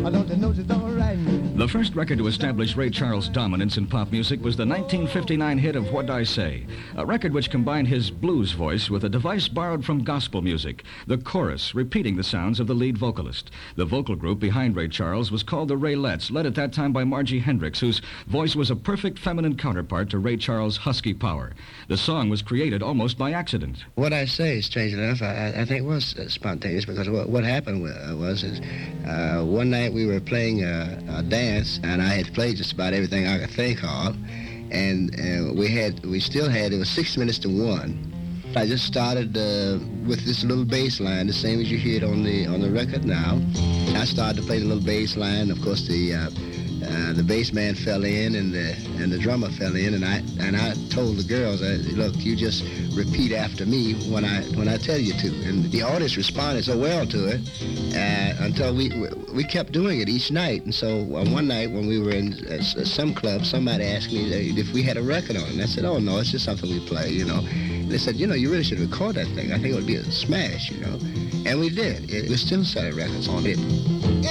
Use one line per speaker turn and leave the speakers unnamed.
I don't know it's all right.
The first record to establish Ray Charles' dominance in pop music was the 1959 hit of What'd I Say, a record which combined his blues voice with a device borrowed from gospel music, the chorus repeating the sounds of the lead vocalist. The vocal group behind Ray Charles was called the Raylettes, led at that time by Margie Hendricks, whose voice was a perfect feminine counterpart to Ray Charles' husky power. The song was created almost by accident.
What I Say, strangely enough, I think was spontaneous, because what happened was one night we were playing a dance, and I had played just about everything I could think of, and we still had, it was 6 minutes to 1. I just started with this little bass line, the same as you hear it on the record now. I started to play the little bass line. Of course, the bass man fell in, and the drummer fell in, and I told the girls, look, you just repeat after me when I tell you to. And the audience responded so well to it until we kept doing it each night. And so one night when we were in some club, somebody asked me if we had a record on it. And I said, oh no, it's just something we play, you know. And they said, you know, you really should record that thing. I think it would be a smash, you know. And we did. We still selling records on it.